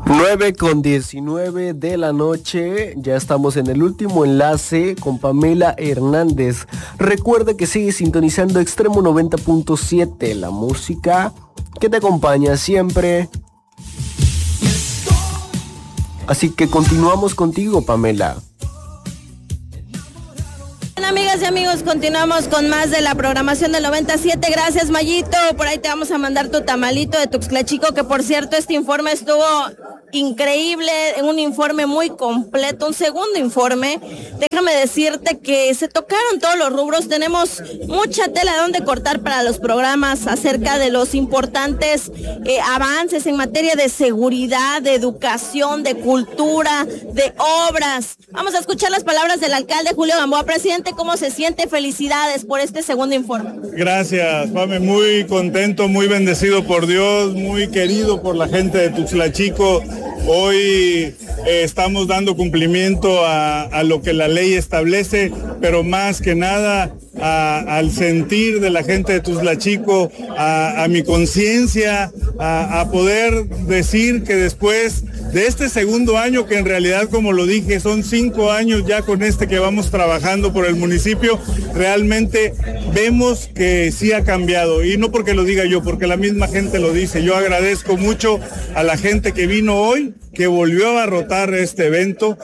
9:19 de la noche, ya estamos en el último enlace con Pamela Hernández. Recuerda que sigue sintonizando Extremo 90.7, la música que te acompaña siempre. Así que continuamos contigo, Pamela. Amigas y amigos, continuamos con más de la programación del 97. Gracias, Mayito. Por ahí te vamos a mandar tu tamalito de Tuxtla Chico, que por cierto este informe estuvo increíble, un informe muy completo, un segundo informe. Déjame decirte que se tocaron todos los rubros, tenemos mucha tela de donde cortar para los programas acerca de los importantes avances en materia de seguridad, de educación, de cultura, de obras. Vamos a escuchar las palabras del alcalde Julio Gamboa. Presidente, ¿cómo se siente? Felicidades por este segundo informe. Gracias, Pame, muy contento, muy bendecido por Dios, muy querido por la gente de Tuxtla Chico. Hoy estamos dando cumplimiento a lo que la ley establece, pero más que nada al sentir de la gente de Tuxtla Chico, a mi conciencia, a poder decir que después de este segundo año, que en realidad, como lo dije, son 5 años ya con que vamos trabajando por el municipio, realmente vemos que sí ha cambiado, y no porque lo diga yo, porque la misma gente lo dice. Yo agradezco mucho a la gente que vino hoy, que volvió a abarrotar este evento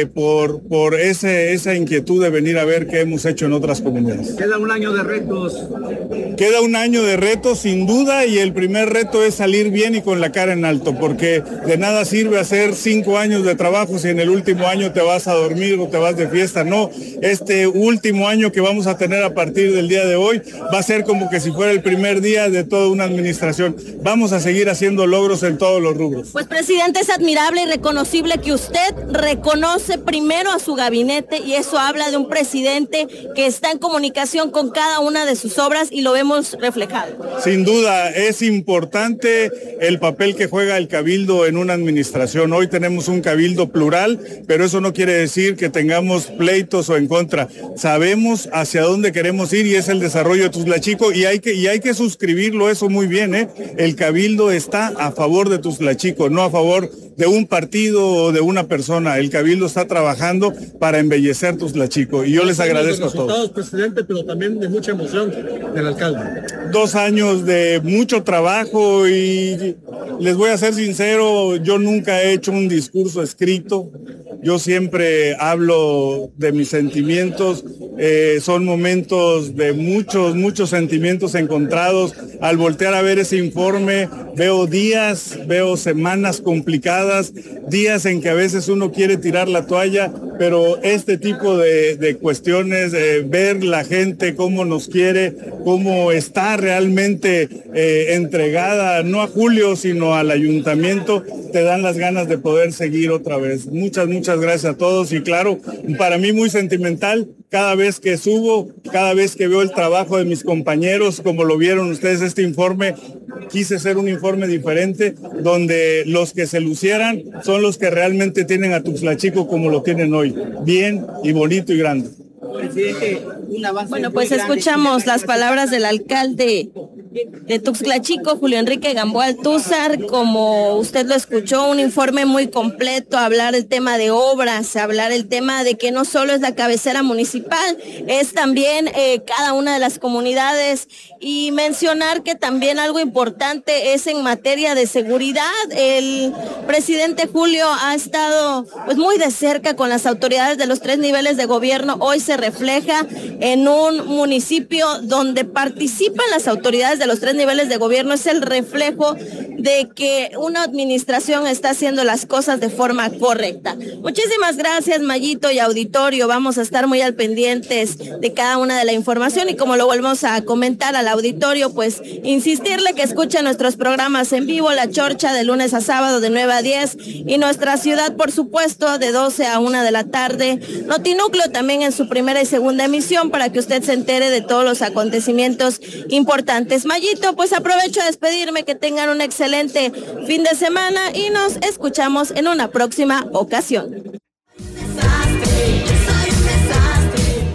por esa inquietud de venir a ver qué hemos hecho en otras comunidades. Queda un año de retos. Queda un año de retos, sin duda, y el primer reto es salir bien y con la cara en alto, porque de nada sirve hacer 5 años de trabajo si en el último año te vas a dormir o te vas de fiesta. No, este último año que vamos a tener a partir del día de hoy va a ser como que si fuera el primer día de toda una administración. Vamos a seguir haciendo logros en todos los rubros. Pues, presidente, es admirable y reconocible que usted reconoce primero a su gabinete, y eso habla de un presidente que está en comunicación con cada una de sus obras, y lo vemos reflejado. Sin duda, es importante el papel que juega el cabildo en una administración. Hoy tenemos un cabildo plural, pero eso no quiere decir que tengamos pleitos o en contra. Sabemos hacia dónde queremos ir, y es el desarrollo de Tuxtla Chico, y hay que suscribirlo eso muy bien, ¿eh? El cabildo está a favor de Tuxtla Chico, no a favor de un partido o de una persona. El cabildo está trabajando para embellecer Tuxtla Chico, y yo les agradezco a todos. Presidente, pero también de mucha emoción del alcalde. 2 años de mucho trabajo, y les voy a ser sincero, yo nunca he hecho un discurso escrito. Yo siempre hablo de mis sentimientos. Son momentos de muchos sentimientos encontrados. Al voltear a ver ese informe, veo días, veo semanas complicadas, días en que a veces uno quiere tirar la toalla, pero este tipo de cuestiones, ver la gente cómo nos quiere, cómo está realmente entregada, no a Julio, sino al ayuntamiento, te dan las ganas de poder seguir otra vez. Muchas gracias a todos, y claro, para mí muy sentimental, cada vez que subo, cada vez que veo el trabajo de mis compañeros, como lo vieron ustedes este informe, quise hacer un informe diferente, donde los que se lucieran son los que realmente tienen a Tuxtla Chico como lo tienen hoy, bien y bonito y grande. Presidente, un avance. Bueno, pues escuchamos las palabras del alcalde de Tuxtla Chico, Julio Enrique Gamboa Altúzar. Como usted lo escuchó, un informe muy completo, hablar el tema de obras, hablar el tema de que no solo es la cabecera municipal, es también cada una de las comunidades, y mencionar que también algo importante es en materia de seguridad. El presidente Julio ha estado pues muy de cerca con las autoridades de los 3 niveles de gobierno. Hoy se refleja en un municipio donde participan las autoridades de los 3 niveles de gobierno. Es el reflejo de que una administración está haciendo las cosas de forma correcta. Muchísimas gracias, Mayito y auditorio. Vamos a estar muy al pendientes de cada una de la información, y como lo volvemos a comentar al auditorio, pues insistirle que escuchen nuestros programas en vivo, La Chorcha, de lunes a sábado de 9 a 10, y Nuestra Ciudad, por supuesto, de 12 a 1 de la tarde. Notinúcleo también en su primera y segunda emisión, para que usted se entere de todos los acontecimientos importantes. Mayito, pues aprovecho a despedirme, que tengan un excelente fin de semana, y nos escuchamos en una próxima ocasión.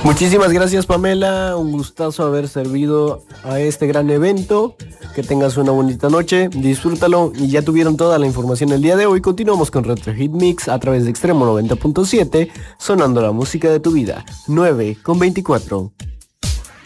Muchísimas gracias, Pamela, un gustazo haber servido a este gran evento. Que tengas una bonita noche, disfrútalo y ya tuvieron toda la información el día de hoy. Continuamos con Retro Hit Mix a través de Extremo 90.7, sonando la música de tu vida. 9:24.